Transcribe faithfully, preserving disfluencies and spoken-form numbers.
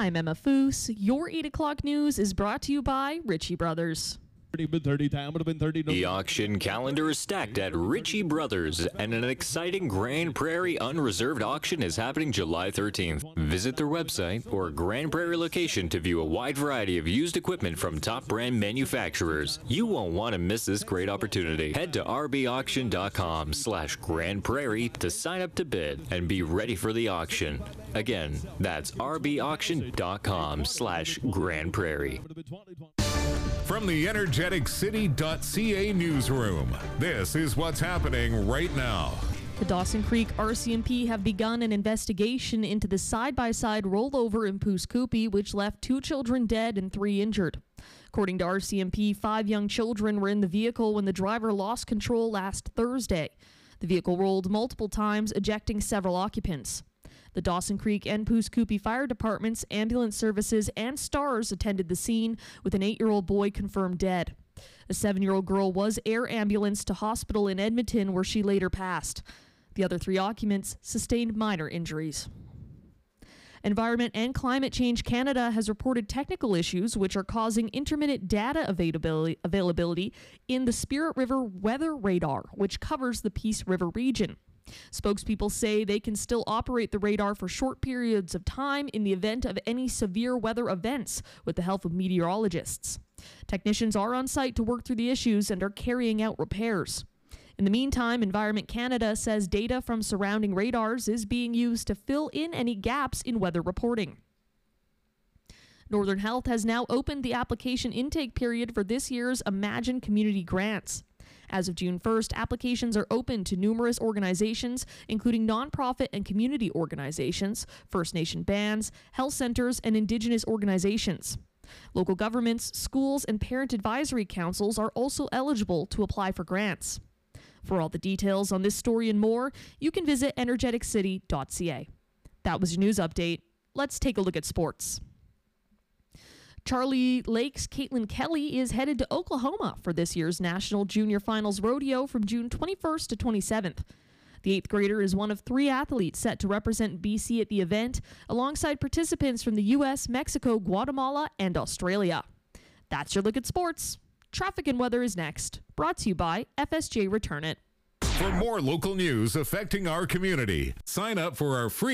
I'm Emma Foose. Your eight o'clock news is brought to you by Ritchie Brothers. The auction calendar is stacked at Ritchie Brothers, and an exciting Grand Prairie unreserved auction is happening July thirteenth. Visit their website or Grand Prairie location to view a wide variety of used equipment from top brand manufacturers. You won't want to miss this great opportunity. Head to r b auction dot com slash Grand Prairie to sign up to bid and be ready for the auction. Again, that's r b auction dot com slash Grand Prairie. From the energetic city dot c a newsroom, this is what's happening right now. The Dawson Creek R C M P have begun an investigation into the side-by-side rollover in Pouce Coupe, which left two children dead and three injured. According to R C M P, five young children were in the vehicle when the driver lost control last Thursday. The vehicle rolled multiple times, ejecting several occupants. The Dawson Creek and Pouce Coupe fire departments, ambulance services, and STARS attended the scene, with an eight-year-old boy confirmed dead. A seven-year-old girl was air ambulanced to hospital in Edmonton, where she later passed. The other three occupants sustained minor injuries. Environment and Climate Change Canada has reported technical issues which are causing intermittent data availability, availability in the Spirit River weather radar, which covers the Peace River region. Spokespeople say they can still operate the radar for short periods of time in the event of any severe weather events with the help of meteorologists. Technicians are on site to work through the issues and are carrying out repairs. In the meantime, Environment Canada says data from surrounding radars is being used to fill in any gaps in weather reporting. Northern Health has now opened the application intake period for this year's Imagine Community Grants. As of June first, applications are open to numerous organizations, including nonprofit and community organizations, First Nation bands, health centers, and Indigenous organizations. Local governments, schools, and parent advisory councils are also eligible to apply for grants. For all the details on this story and more, you can visit energetic city dot c a. That was your news update. Let's take a look at sports. Charlie Lake's Caitlin Kelly is headed to Oklahoma for this year's National Junior Finals Rodeo from June twenty-first to twenty-seventh. The eighth grader is one of three athletes set to represent B C at the event, alongside participants from the U S, Mexico, Guatemala, and Australia. That's your look at sports. Traffic and weather is next. Brought to you by F S J Return It. For more local news affecting our community, sign up for our free